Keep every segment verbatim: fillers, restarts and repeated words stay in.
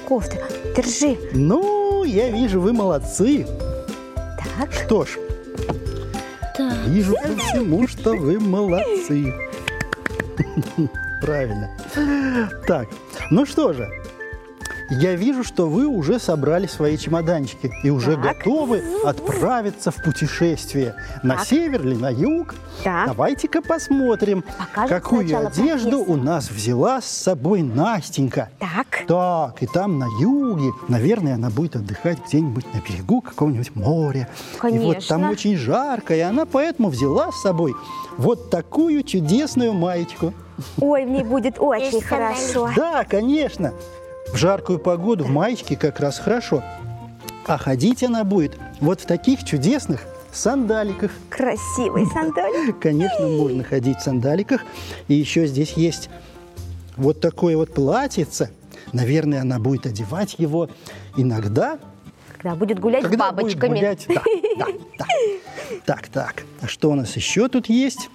кофты. Держи. Ну, я вижу, вы молодцы. Так. Что ж, Так. вижу по всему, что вы молодцы. Правильно. Так, ну что же, я вижу, что вы уже собрали свои чемоданчики и уже Так. готовы отправиться в путешествие. На Так. север или на юг? Да. Давайте-ка посмотрим, Покажем какую сначала одежду профессору. у нас взяла с собой Настенька. Так. Так, и там на юге, наверное, она будет отдыхать где-нибудь на берегу какого-нибудь моря. И вот там Конечно. очень жарко, и она поэтому взяла с собой вот такую чудесную маечку. Ой, мне будет очень Есть хорошо. Да, конечно. В жаркую погоду в маечке как раз хорошо. А ходить она будет вот в таких чудесных сандаликах. Красивый сандаль. Конечно, можно ходить в сандаликах. И еще здесь есть вот такое вот платьице. Наверное, она будет одевать его иногда, Когда будет гулять с когда будет бабочками. гулять. Да, да, да. Так, так. А что у нас еще тут есть?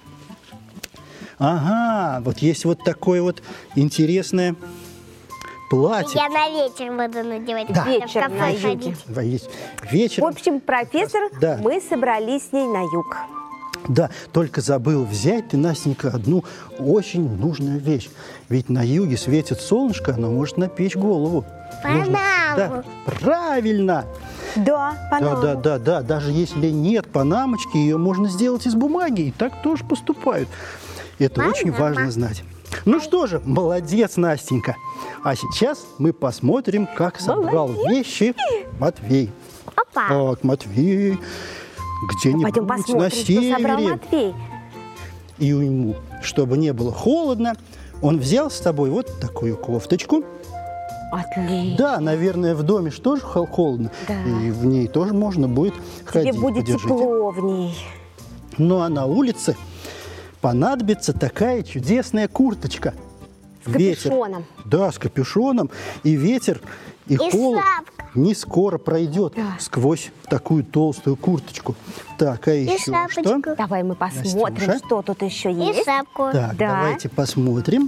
Ага, вот есть вот такое вот интересное платье. Я на вечер буду надевать, Да. когда в Вечер кафе на юге. ходить. Да, есть В вечером. общем, профессор, Да. мы собрались с ней на юг. Да, только забыл взять ты, Настенька, одну очень нужную вещь. Ведь на юге светит солнышко, оно может напечь голову. Нужно- Панаму. Да, правильно. Да, Да, Панаму. да, да, да. Даже если нет панамочки, ее можно сделать из бумаги. И так тоже поступают. Это очень важно знать. Ну что же, молодец, Настенька. А сейчас мы посмотрим, как собрал вещи Матвей. Опа. Так, Матвей, где-нибудь Пойдем на посмотрим, что собрал севере. Матвей. И ему, чтобы не было холодно, он взял с собой вот такую кофточку. Отлично. Да, наверное, в доме ж тоже хол- холодно. Да. И в ней тоже можно будет ходить. Тебе будет Подержите. тепло в ней. Ну а на улице понадобится такая чудесная курточка. С капюшоном. Да, с капюшоном. И ветер, и, И холод шапка. не скоро пройдет Да. сквозь такую толстую курточку. Так, а еще что? шапочку. Давай мы посмотрим, Настюша? что тут еще И есть. шапку. Так, Да. давайте посмотрим.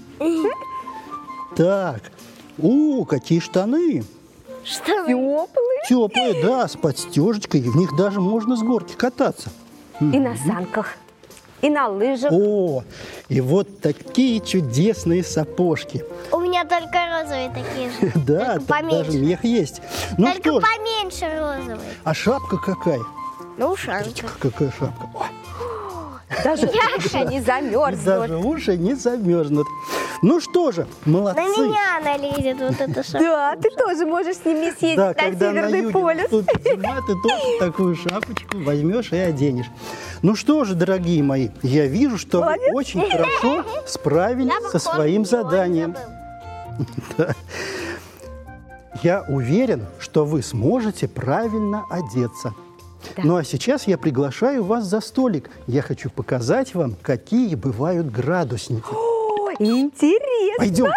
Так, о, какие штаны. Что вы? Теплый. Теплые, да, с подстежечкой. И в них даже можно с горки кататься. И на санках, и на лыжах. О, и вот такие чудесные сапожки. У меня только розовые такие же. Да, Только тут даже поменьше. мех есть. Ну Только что ж, поменьше розовые. а шапка какая? Ну, шапка. Какая шапка? Ой, Даже уши не и замерзнут. даже уши не замерзнут. Ну что же, молодцы. На меня она лезет вот эта шапка. Да, ты тоже можешь с ними съездить Да, на когда на Северный юге полюс. наступит зима, ты тоже такую шапочку возьмешь и оденешь. Ну что же, дорогие мои, я вижу, что Молодец. вы очень хорошо справились Я со своим похож, заданием. забыл. Я уверен, что вы сможете правильно одеться. Да. Ну а сейчас я приглашаю вас за столик. Я хочу показать вам, какие бывают градусники. О, интересно. Пойдем.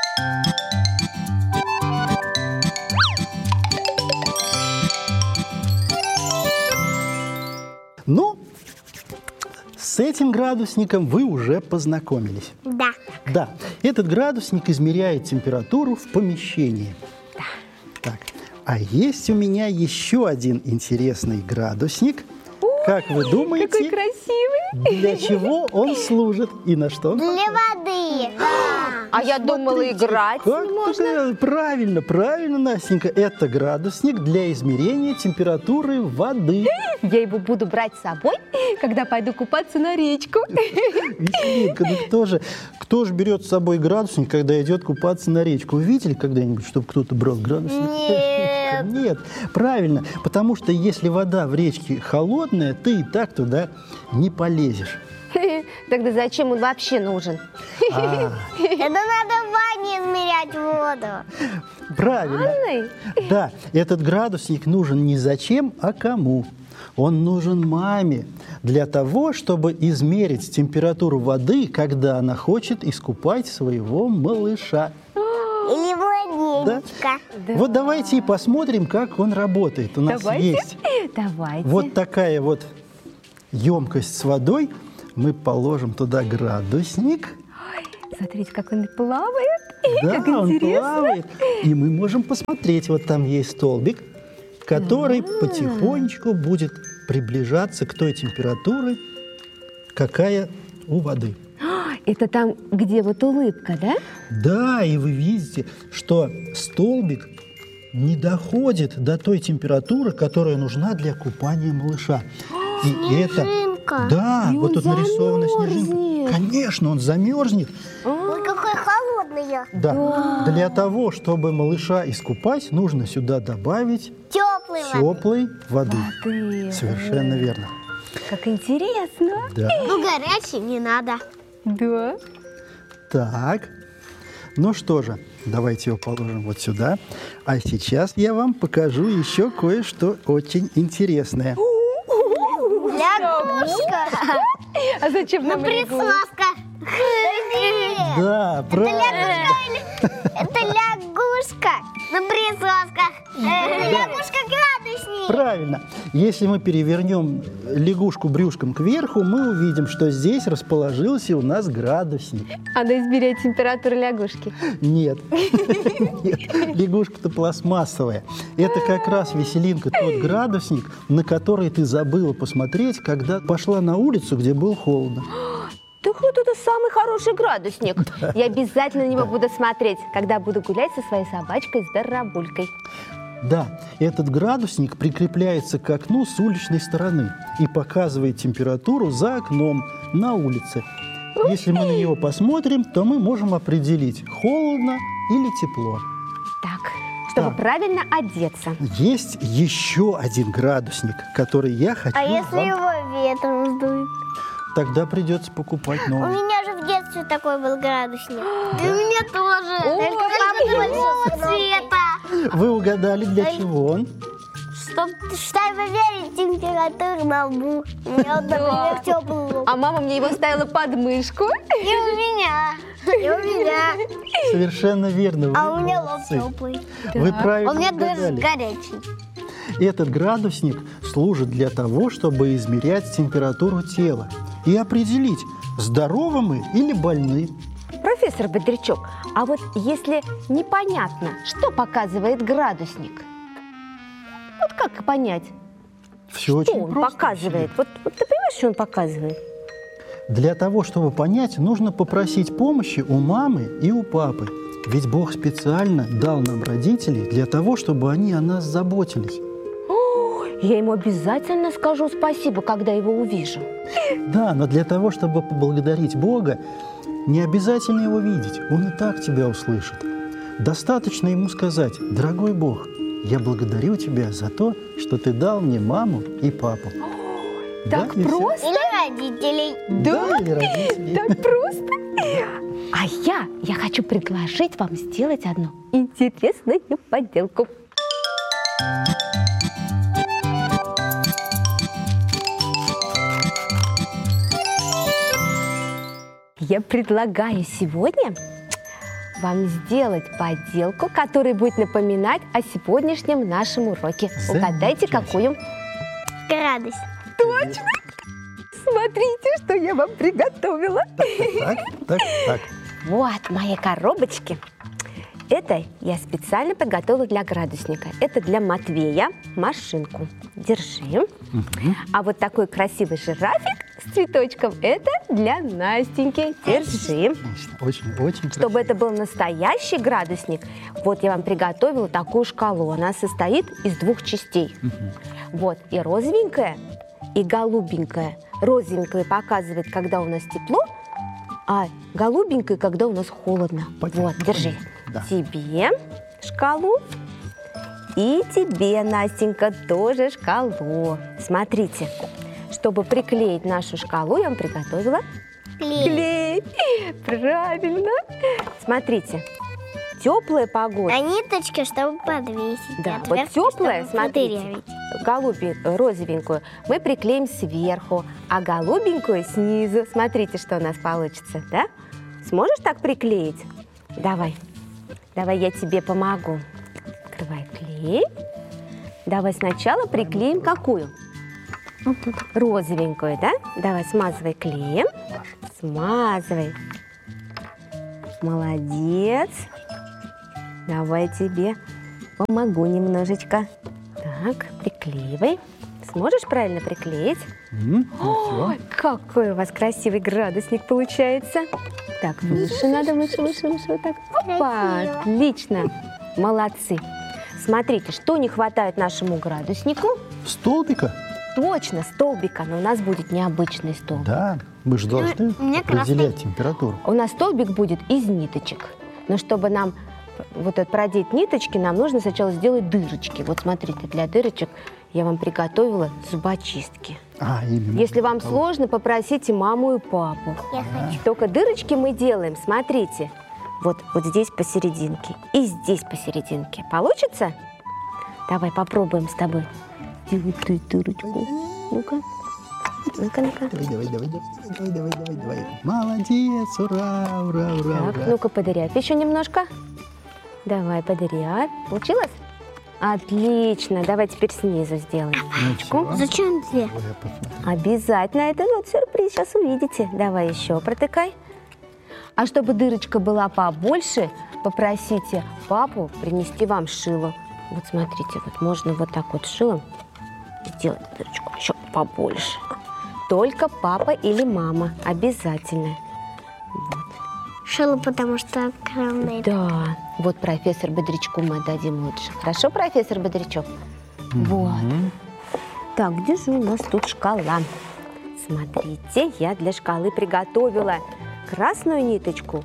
Ну, с этим градусником вы уже познакомились. Да. Да, этот градусник измеряет температуру в помещении. Так, а есть у меня еще один интересный градусник. Как вы думаете, Какой красивый. для чего он служит и на что он? Для воды. А я думала, Смотрите, играть как не можно. такая- Правильно, правильно, Настенька. Это градусник для измерения температуры воды. Я его буду брать с собой, когда пойду купаться на речку. Веселинка, ну кто же, кто же берет с собой градусник, когда идет купаться на речку? Вы видели когда-нибудь, чтобы кто-то брал градусник? Нет. Нет, правильно. Потому что если вода в речке холодная, ты и так туда не полезешь. Тогда зачем он вообще нужен? А, Это надо в ванне измерять воду. правильно. Анной? Да, этот градусник нужен не зачем, а кому. Он нужен маме для того, чтобы измерить температуру воды, когда она хочет искупать своего малыша. Или младенчика. Да. Вот давайте и посмотрим, как он работает. У нас Давайте. есть Давайте. вот такая вот емкость с водой. Мы положим туда градусник. Смотрите, как он плавает. Да, Как он интересно. плавает. И мы можем посмотреть, вот там есть столбик, который потихонечку будет приближаться к той температуре, какая у воды. Это там, где вот улыбка, да? Да, и вы видите, что столбик не доходит до той температуры, которая нужна для купания малыша. И это, Снежинка. да, И вот он тут нарисована замерзнет. снежинка. Конечно, он замерзнет. Ой, какой холодный я. Да. Для того, чтобы малыша искупать, нужно сюда добавить Теплый воды. теплой воды. Ты, Совершенно верно. как интересно. Да. Ну, горячий не надо. Да. Так. Ну что же, давайте его положим вот сюда. А сейчас я вам покажу еще кое-что очень интересное. Лягушка. А зачем нам лягушка? Присоска. Да, правильно. Это лягушка на присосках. Лягушка-градусник. Правильно. Если мы перевернем лягушку брюшком кверху, мы увидим, что здесь расположился у нас градусник. Она измеряет температуру лягушки. Нет. Нет. Лягушка-то пластмассовая. Это как раз, Веселинка, тот градусник, на который ты забыла посмотреть, когда пошла на улицу, где было холодно. Так вот это самый хороший градусник. Я обязательно на него буду смотреть, когда буду гулять со своей собачкой Здоровулькой. Да, этот градусник прикрепляется к окну с уличной стороны и показывает температуру за окном на улице. Если мы на него посмотрим, то мы можем определить, холодно или тепло. Так, чтобы Так. правильно одеться. Есть еще один градусник, который я хочу А если вам... его ветром сдует? Тогда придется покупать У новый. меня же в детстве такой был градусник. И у меня тоже. Ой, Только другого цвета. Вы угадали, для чего он? Чтоб, чтобы верить температуру на лбу. У меня, вот, например, теплый лоб. А мама мне его ставила под мышку. И у меня. И у меня. Совершенно верно. Вы А у меня лоб молодцы. теплый. Вы А правильно у меня даже угадали. горячий. Этот градусник служит для того, чтобы измерять температуру тела и определить, здоровы мы или больны. Профессор Бодрячок, а вот если непонятно, что показывает градусник, вот как понять, Все что очень он просто. показывает? Вот, вот ты понимаешь, что он показывает? Для того, чтобы понять, нужно попросить помощи у мамы и у папы. Ведь Бог специально дал нам родителей для того, чтобы они о нас заботились. Я ему обязательно скажу спасибо, когда его увижу. Да, но для того, чтобы поблагодарить Бога, не обязательно его видеть. Он и так тебя услышит. Достаточно ему сказать: «Дорогой Бог, я благодарю тебя за то, что ты дал мне маму и папу». Так Да, и всё. просто? Или родителей. Да, или родителей. Так просто? А я, я хочу предложить вам сделать одну интересную поделку. Я предлагаю сегодня вам сделать поделку, которая будет напоминать о сегодняшнем нашем уроке. Угадайте, Замечательно. какую? Радость. Смотрите, что я вам приготовила. Так, так, так. Вот мои коробочки. Это я специально подготовила для градусника. Это для Матвея машинку. Держи. А вот такой красивый жирафик с цветочком – это для Настеньки. Держи. Отлично. Очень, очень Чтобы красиво. это был настоящий градусник, вот я вам приготовила такую шкалу. Она состоит из двух частей. Вот, и розовенькая, и голубенькая. Розовенькая показывает, когда у нас тепло, а голубенькая, когда у нас холодно. Понятно, Вот, держи. понятно, да. Тебе шкалу и тебе, Настенька, тоже шкалу. Смотрите, чтобы приклеить нашу шкалу, я вам приготовила Клей. клей. Правильно. Смотрите, теплая погода. А ниточки, чтобы подвесить. Да, и вот отвертки, теплая, чтобы смотрите, продырявить. голуби, розовенькую мы приклеим сверху, а голубенькую снизу. Смотрите, что у нас получится, да? Сможешь так приклеить? Давай, давай я тебе помогу. Открывай клей. Давай сначала приклеим какую? Розовенькую, да? Давай, смазывай клеем. Смазывай. Молодец. давай тебе помогу немножечко. Так, приклеивай. Сможешь правильно приклеить? М, ну всё. Ой, какой у вас красивый градусник получается. Так, выше надо, выше, выше, выше, вот так. Опа, отлично. Молодцы. Смотрите, что не хватает нашему градуснику? Столбика? Точно, столбика, но у нас будет необычный столбик. Да, мы же должны мне определять температуру. У нас столбик будет из ниточек. Но чтобы нам вот это продеть ниточки, нам нужно сначала сделать дырочки. Вот смотрите, для дырочек я вам приготовила зубочистки. А, именно. Если вам сложно, попросите маму и папу. Я хочу. Только дырочки мы делаем, смотрите, вот, вот здесь посерединке и здесь посерединке. Получится? Давай попробуем с тобой. Делай ты дырочку. Ну-ка, ну-ка, ну-ка. Давай, давай, давай, давай, давай, давай, давай. Молодец, ура, ура, ура, Так, ура. ну-ка, подырявь еще немножко. Давай, подырявь. Получилось? Отлично. Давай теперь снизу сделаем. Ну, всё. Зачем две? Ой, я посмотрю. Обязательно. Это вот сюрприз. Сейчас увидите. Давай еще протыкай. А чтобы дырочка была побольше, попросите папу принести вам шило. Вот смотрите, вот можно вот так вот шилом сделать дырочку еще побольше. Только папа или мама. Обязательно. Шила, потому что огромный. Да. Вот профессор Бодрячку мы отдадим лучше. Хорошо, профессор Бодрячок? Вот. Мгм. Так, где же у нас тут шкала? Смотрите, я для шкалы приготовила красную ниточку.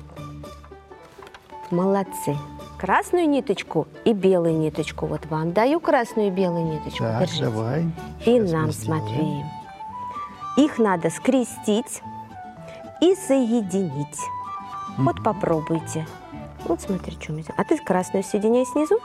Молодцы. Красную ниточку и белую ниточку. Вот вам даю красную и белую ниточку. Так, Держите. давай. И Сейчас нам мы с сделаем. Матвеем. Их надо скрестить и соединить. Вот попробуйте. Вот смотри, что мы сделали. А ты красную соединяй снизу.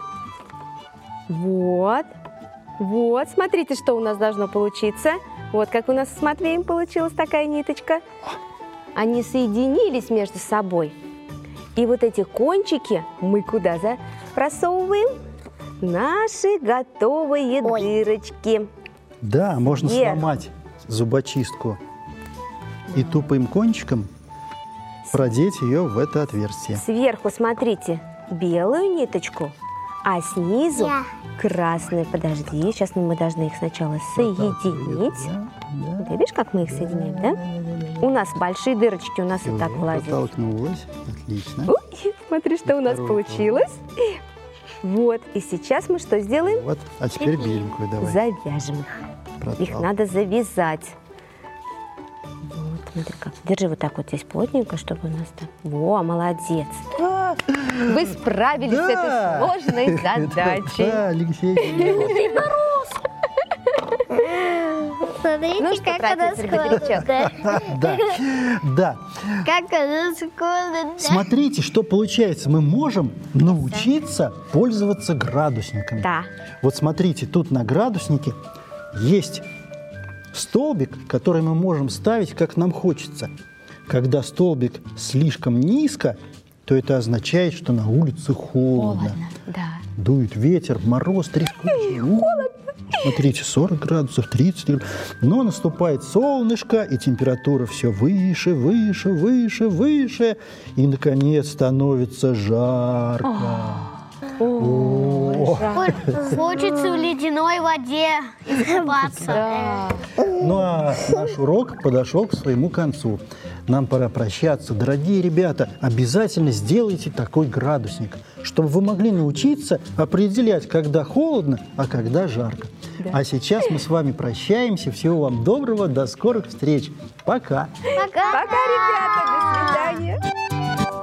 Вот. Вот, смотрите, что у нас должно получиться. Вот как у нас с Матвеем получилась такая ниточка. Они соединились между собой. И вот эти кончики мы куда за просовываем? Наши готовые Ой. дырочки. Да, можно Вверх. сломать зубочистку и тупым кончиком продеть ее в это отверстие. Сверху, смотрите, белую ниточку, а снизу Я. красную. Подожди, сейчас мы должны их сначала соединить. Да, да. Да, видишь, как мы их соединяем, да? У нас большие дырочки, у нас и так Всё, влазят. Подтолкнулась. Отлично. Ой, смотри, что у нас Вторую получилось. Вот, и сейчас мы что сделаем? Вот, а теперь беленькую давай. Завяжем их. Их Протал. надо завязать. Вот, смотри как. Держи вот так вот здесь плотненько, чтобы у нас так... Во, молодец. Вы справились с этой сложной задачей. Да, Алексей. Смотрите, Ну что, как она профессор Бодрячок? сходит. Да, да. Как она сходит. Смотрите, что получается. Мы можем научиться пользоваться градусниками. Да. Вот смотрите, тут на градуснике есть столбик, который мы можем ставить, как нам хочется. Когда столбик слишком низко, то это означает, что на улице холодно. Холодно, да. Дует ветер, мороз, трескучий. Холодно. Смотрите, сорок градусов, тридцать градусов. Но наступает солнышко, и температура все выше, выше, выше, выше. И, наконец, становится жарко. Ой, жаль. Хочется в ледяной воде искупаться. Да. Ну а наш урок подошел к своему концу. Нам пора прощаться. Дорогие ребята, обязательно сделайте такой градусник, чтобы вы могли научиться определять, когда холодно, а когда жарко. Да. А сейчас мы с вами прощаемся. Всего вам доброго, до скорых встреч. Пока. Пока. Пока, ребята, до свидания.